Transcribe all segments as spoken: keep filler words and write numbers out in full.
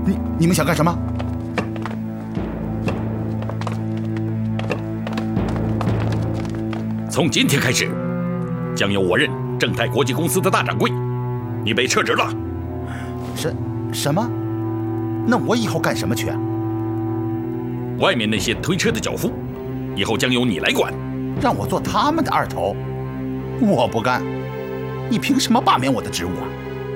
你你们想干什么？ 从今天开始，将由我任正泰国际公司的大掌柜，你被撤职了。 什什么？那我以后干什么去啊？ 外面那些推车的脚夫，以后将由你来管。 让我做他们的二头？我不干！你凭什么罢免我的职务啊？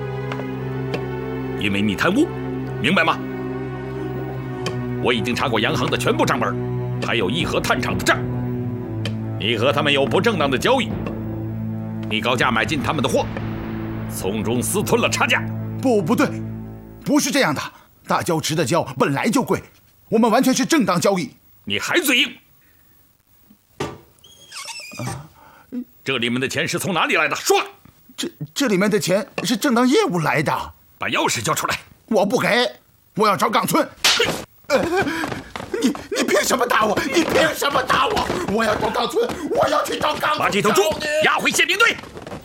因为你贪污，明白吗？我已经查过洋行的全部账本，还有义和炭厂的账。你和他们有不正当的交易，你高价买进他们的货，从中私吞了差价。 不，不对，不是这样的。大胶池的胶本来就贵，我们完全是正当交易。 你还嘴硬？啊、这里面的钱是从哪里来的？说！ 这这里面的钱是正当业务来的。 把钥匙交出来！ 我不给，我要找冈村。呃、你你凭什么打我？你凭什么打我？我要找冈村，我要去找冈村。 把这头猪押回宪兵队。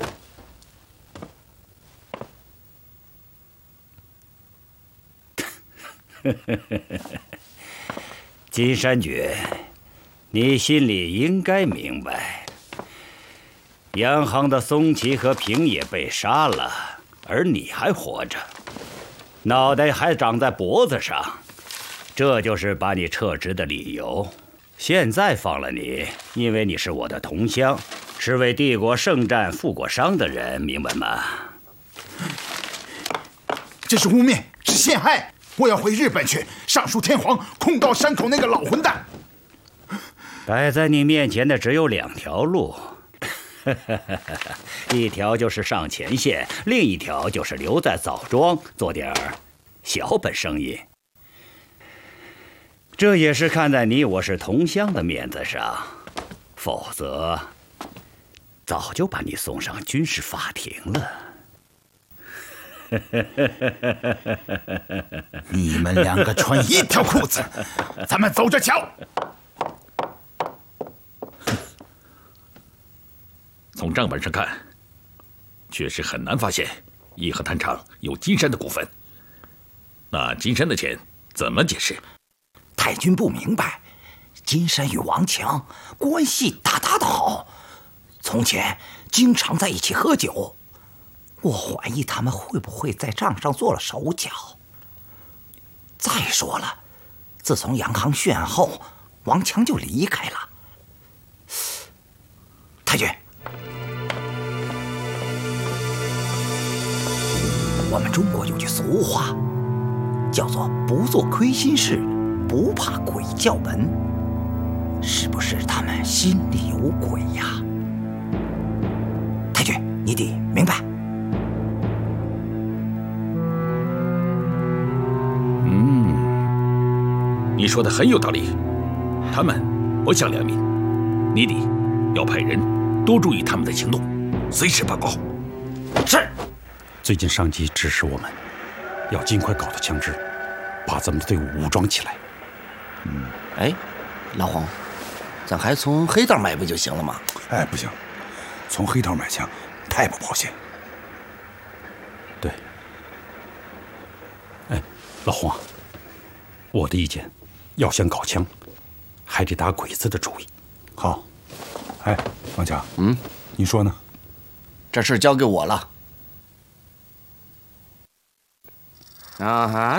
金山觉，你心里应该明白，洋行的松崎和平野被杀了，而你还活着，脑袋还长在脖子上，这就是把你撤职的理由。现在放了你，因为你是我的同乡，是为帝国圣战负过伤的人，明白吗？ 这是污蔑，是陷害！我要回日本去，上书天皇，控告山口那个老混蛋。 摆在你面前的只有两条路，一条就是上前线，另一条就是留在枣庄做点小本生意。这也是看在你我是同乡的面子上，否则早就把你送上军事法庭了。 你们两个穿一条裤子，咱们走着瞧。 从账本上看，确实很难发现义和炭厂有金山的股份。那金山的钱怎么解释？ 太君不明白，金山与王强关系大大的好，从前经常在一起喝酒。我怀疑他们会不会在账上做了手脚。再说了，自从洋行血案后，王强就离开了。太君，我们中国有句俗话，叫做不做亏心事，不怕鬼叫门。是不是他们心里有鬼呀？太君，你得明白。 你说的很有道理，他们不想良民，你得要派人多注意他们的行动，随时报告。 是。 最近上级指示我们，要尽快搞到枪支，把咱们的队伍武装起来。 嗯，哎，老洪，咱还从黑道买不就行了吗？ 哎，不行，从黑道买枪太不保险。对。哎，老洪啊，我的意见。要想搞枪，还得打鬼子的主意。好，哎，王强， 嗯， 你说呢？ 这事交给我了。啊哈！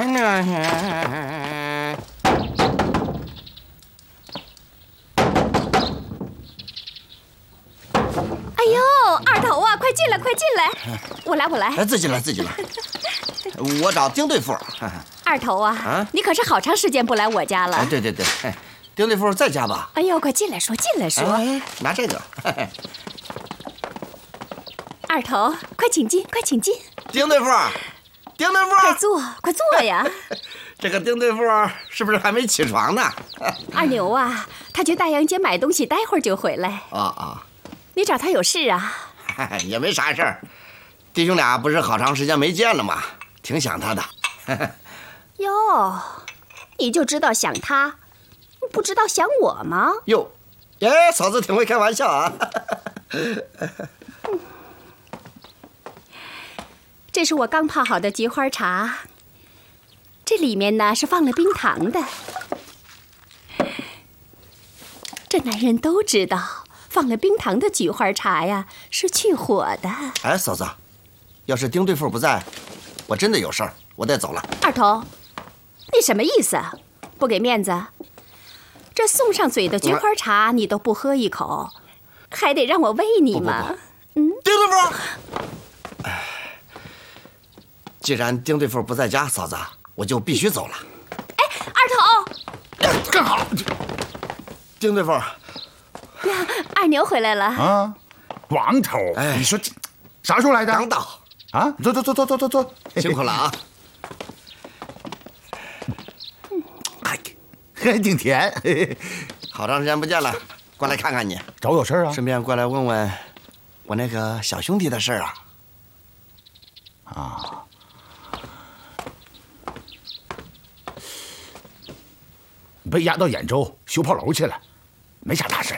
哎呦，二头啊，快进来，快进来！我来，我来。 哎，自己来，自己来。我找丁队副。 二头啊，啊你可是好长时间不来我家了。 哎，对对对，哎，丁队副在家吧？ 哎呦，快进来说，进来说。 哎，拿这个。嘿嘿二头，快请进，快请进。 丁队副，丁队副， 快坐，快坐呀。 这个丁队副是不是还没起床呢？ 二牛啊，他去大洋街买东西，待会儿就回来。 啊啊， 你找他有事啊？ 也没啥事儿，弟兄俩不是好长时间没见了吗？挺想他的。 哟，你就知道想他，不知道想我吗？ 哟，哎，嫂子挺会开玩笑啊。 这是我刚泡好的菊花茶， 这里面呢是放了冰糖的。这男人都知道，放了冰糖的菊花茶呀是去火的。 哎，嫂子，要是丁对付不在，我真的有事儿，我得走了。 二头，你什么意思？不给面子？这送上嘴的菊花茶你都不喝一口，还得让我喂你吗？ 不不不嗯，丁对付。哎，既然丁对付不在家，嫂子，我就必须走了。 哎，二头， 干好！ 丁对付， 呀，二牛回来了啊！王头，哎，你说这啥时候来的？ 刚到。 啊，坐坐坐坐坐坐坐， 辛苦了啊！ 还挺甜。 好长时间不见了，过来看看你。 找我有事啊？ 顺便过来问问我那个小兄弟的事啊。 啊。被押到兖州修炮楼去了，没啥大事。